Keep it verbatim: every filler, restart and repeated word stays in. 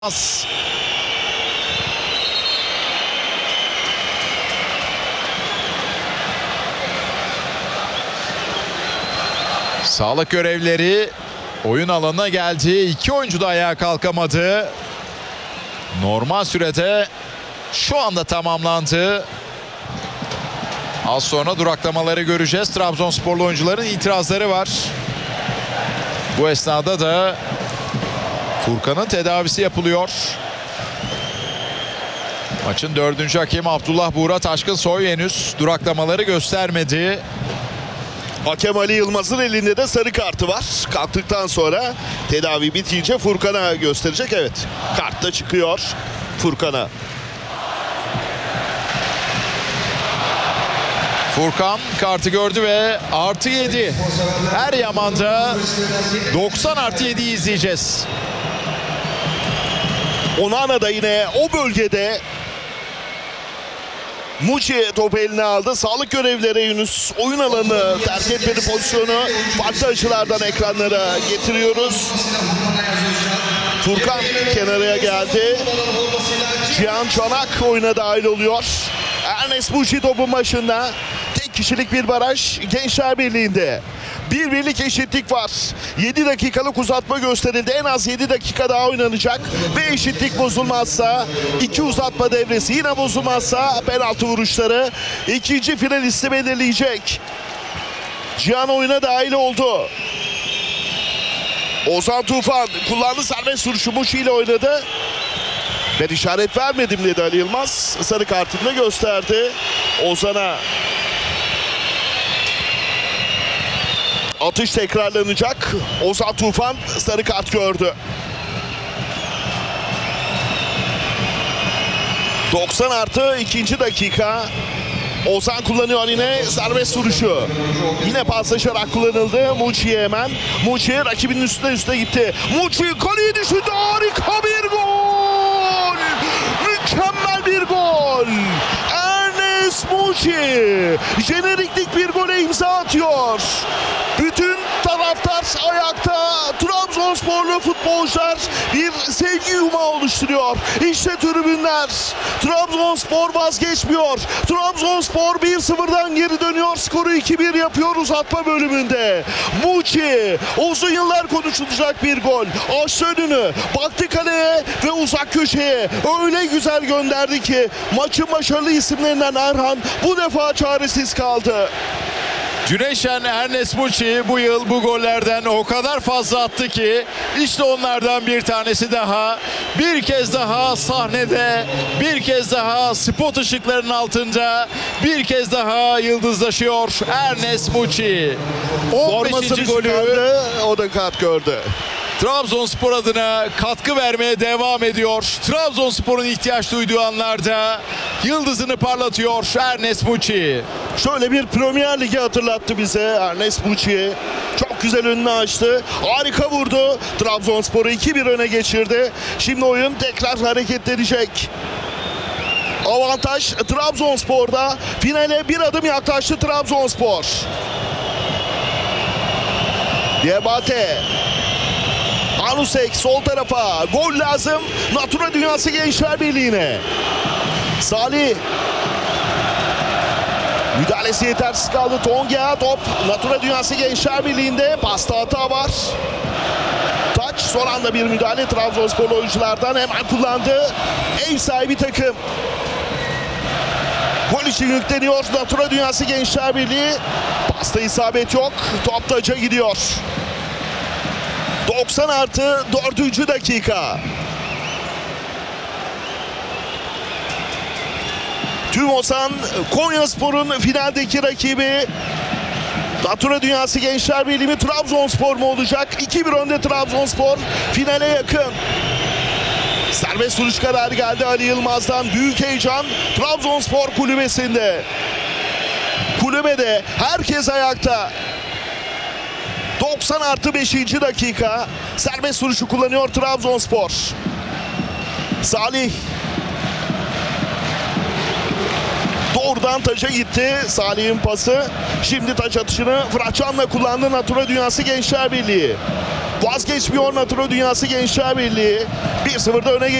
Pas. Sağlık görevlileri oyun alanına geldi. İki oyuncu da ayağa kalkamadı. Normal sürede şu anda tamamlandı. Az sonra duraklamaları göreceğiz. Trabzonsporlu oyuncuların itirazları var. Bu esnada da Furkan'ın tedavisi yapılıyor. Maçın dördüncü hakemi Abdullah Buğra Taşkınsoy henüz duraklamaları göstermedi. Hakem Ali Yılmaz'ın elinde de sarı kartı var. Kalktıktan sonra tedavi bitince Furkan'a gösterecek. Evet, kart da çıkıyor Furkan'a. Furkan kartı gördü ve artı yedi. Her yamanda doksan artı yediyi izleyeceğiz. Onana da yine o bölgede. Muçi topu eline aldı. Sağlık görevlileri Yunus oyun alanı terk etmedi pozisyonu. Farklı açılardan ekranlara getiriyoruz. Furkan kenaraya geldi. Cihan Çanak oyuna dahil oluyor. Ernest Muçi topun başında. Tek kişilik bir baraj Gençler Birliği'nde. Bir birlik eşitlik var. yedi dakikalık uzatma gösterildi. En az yedi dakika daha oynanacak. Ve eşitlik bozulmazsa iki uzatma devresi yine bozulmazsa penaltı vuruşları ikinci finalisti belirleyecek. Cihan oyuna dahil oldu. Ozan Tufan kullandı, serbest vuruşu Muçi ile oynadı. Ben işaret vermedim dedi Ali Yılmaz. Sarı kartını da gösterdi Ozan'a. Atış tekrarlanacak. Ozan Tufan sarı kart gördü. doksan artı ikinci dakika. Ozan kullanıyor yine serbest vuruşu. Yine paslaşarak kullanıldı. Muçi'ye hemen. Muçi rakibinin üstüne üstüne gitti. Muçi kaleye düşündü. Harika bir gol. Mükemmel bir gol. Ernest Muçi jeneriklik bir gole imza atıyor. Bütün taraftar ayakta. Trabzonsporlu futbolcular bir sevgi yumağı oluşturuyor. İşte tribünler. Trabzonspor vazgeçmiyor. Trabzonspor bir sıfırdan geri dönüyor. Skoru iki bir yapıyor uzatma bölümünde. Muçi uzun yıllar konuşulacak bir gol. Açtı önünü. Baktı kaleye ve uzak köşeye. Öyle güzel gönderdi ki maçın başarılı isimlerinden Erhan bu defa çaresiz kaldı. Güneşen Ernest Muçi bu yıl bu gollerden o kadar fazla attı ki işte onlardan bir tanesi daha. Bir kez daha sahnede, bir kez daha spot ışıklarının altında, bir kez daha yıldızlaşıyor Ernest Muçi. on beşinci Formasını golü çıkardı, o da kart gördü. Trabzonspor adına katkı vermeye devam ediyor. Trabzonspor'un ihtiyaç duyduğu anlarda yıldızını parlatıyor Ernest Muçi. Şöyle bir Premier Lig'i hatırlattı bize Ernest Muçi. Çok güzel önünü açtı. Harika vurdu. Trabzonspor'u iki bir öne geçirdi. Şimdi oyun tekrar hareketlenecek. Avantaj Trabzonspor'da. Finale bir adım yaklaştı Trabzonspor. Diabate. Anusek sol tarafa. Gol lazım. Natura Dünyası Gençler Birliği'ne. Salih. Müdahalesi yetersiz kaldı. Tonga top. Natura Dünyası Gençler Birliği'nde. Pasta hata var. Taç son anda bir müdahale Trabzonsporlu oyunculardan hemen kullandı. Ev sahibi takım. Gol için yükleniyor Natura Dünyası Gençler Birliği. Pasta isabet yok. Top taça gidiyor. doksan artı dördüncü dakika. Tümosan Konyaspor'un finaldeki rakibi. Natura Dünyası Gençler Birliği mi Trabzonspor mu olacak? iki bir önde Trabzonspor. Finale yakın. Serbest vuruş kararı geldi Ali Yılmaz'dan. Büyük heyecan Trabzonspor kulübesinde. Kulübede herkes ayakta. doksan artı beşinci dakika. Serbest vuruşu kullanıyor Trabzonspor. Salih. Doğrudan taça gitti. Salih'in pası. Şimdi taç atışını Fırat Can'la kullandı Natura Dünyası Gençler Birliği. vazgeçmiyor Naturo Dünyası Gençler Birliği. bir sıfırda öne geçti.